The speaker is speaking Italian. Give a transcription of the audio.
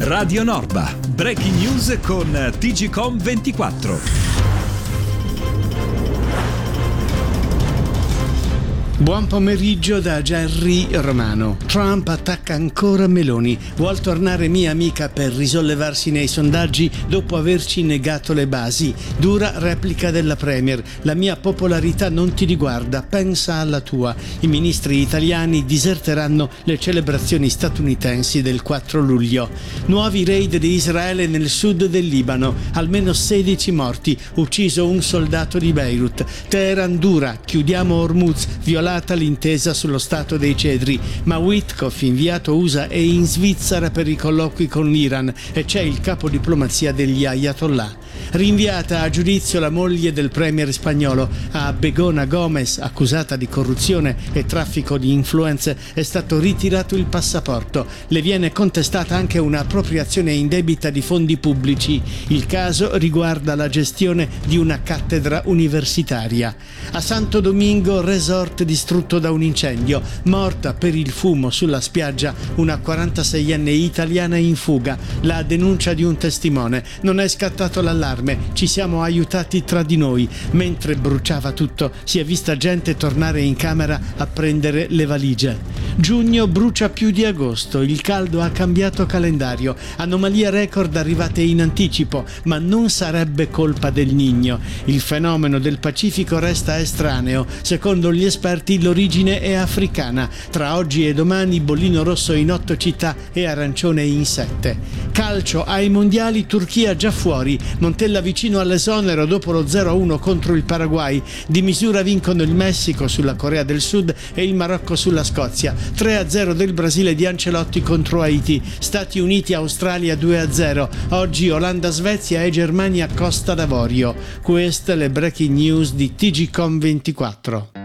Radio Norba. Breaking news con TGcom 24. Buon pomeriggio da Gerry Romano. Trump attacca ancora Meloni. Vuol tornare mia amica per risollevarsi nei sondaggi dopo averci negato le basi. Dura replica della Premier. La mia popolarità non ti riguarda, pensa alla tua. I ministri italiani diserteranno le celebrazioni statunitensi del 4 luglio. Nuovi raid di Israele nel sud del Libano. Almeno 16 morti. Ucciso un soldato di Beirut. Teheran dura. Chiudiamo Hormuz. Violata l'intesa sullo Stato dei Cedri, ma Witkoff, inviato USA, è in Svizzera per i colloqui con l'Iran e c'è il capo diplomazia degli Ayatollah. Rinviata a giudizio la moglie del premier spagnolo. A Begona Gomez, accusata di corruzione e traffico di influenze, è stato ritirato il passaporto. Le viene contestata anche un'appropriazione indebita di fondi pubblici. Il caso riguarda la gestione di una cattedra universitaria. A Santo Domingo, resort distrutto da un incendio. Morta per il fumo sulla spiaggia una 46enne italiana in fuga. La denuncia di un testimone. Non è scattato l'allarme, ci siamo aiutati tra di noi. Mentre bruciava tutto, si è vista gente tornare in camera a prendere le valigie. Giugno brucia più di agosto, il caldo ha cambiato calendario, anomalie record arrivate in anticipo, ma non sarebbe colpa del Niño. Il fenomeno del Pacifico resta estraneo, secondo gli esperti l'origine è africana. Tra oggi e domani bollino rosso in 8 città e arancione in 7. Calcio ai mondiali, Turchia già fuori, Montella vicino all'esonero dopo lo 0-1 contro il Paraguay. Di misura vincono il Messico sulla Corea del Sud e il Marocco sulla Scozia. 3-0 del Brasile di Ancelotti contro Haiti. Stati Uniti-Australia 2-0. Oggi Olanda-Svezia e Germania-Costa d'Avorio. Queste le breaking news di TGcom 24.